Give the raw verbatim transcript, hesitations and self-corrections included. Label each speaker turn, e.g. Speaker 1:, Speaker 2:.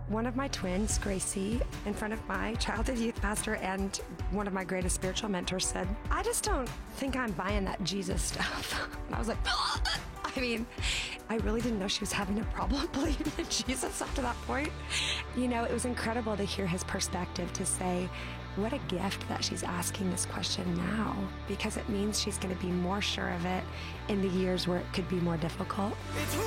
Speaker 1: One of my twins, Gracie, in front of my childhood youth pastor and one of my greatest spiritual mentors said, I just don't think I'm buying that Jesus stuff. And I was like, I mean, I really didn't know she was having a problem believing in Jesus up to that point. You know, it was incredible to hear his perspective, to say, what a gift that she's asking this question now, because it means she's going to be more sure of it in the years where it could be more difficult.
Speaker 2: It's